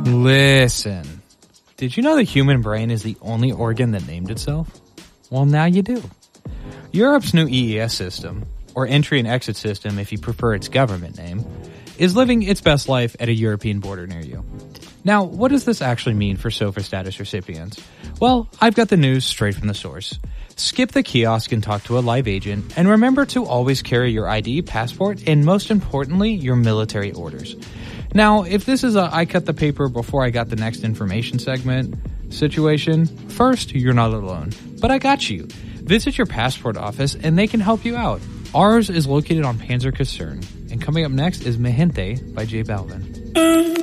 Listen, did you know the human brain is the only organ that named itself? Well, now you do. Europe's new EES system, or entry and exit system if you prefer its government name, is living its best life at a European border near you. Now, what does this actually mean for SOFA status recipients? Well, I've got the news straight from the source. Skip the kiosk and talk to a live agent, and remember to always carry your ID, passport, and most importantly, your military orders. Now, if this is a I cut the paper before I got the next information segment situation, first, you're not alone. But I got you. Visit your passport office and they can help you out. Ours is located on Panzer Kaserne. And coming up next is Mi Gente by J Balvin.